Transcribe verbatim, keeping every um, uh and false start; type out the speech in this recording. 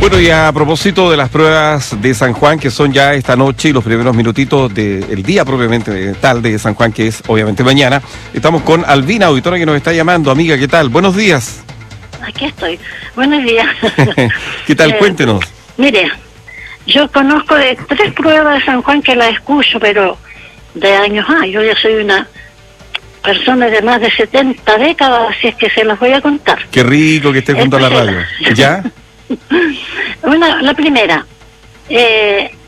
Bueno, y a propósito de las pruebas de San Juan, que son ya esta noche y los primeros minutitos del día propiamente tal de San Juan, que es obviamente mañana, estamos con Albina, auditora que nos está llamando. Amiga, ¿qué tal? Buenos días. Aquí estoy. Buenos días. ¿Qué tal? Eh, Cuéntenos. Mire, yo conozco de tres pruebas de San Juan que las escucho, pero de años ah, yo ya soy una persona de más de setenta décadas, así es que se las voy a contar. Qué rico que esté junto a la radio. ¿Ya? Una, la primera, eh,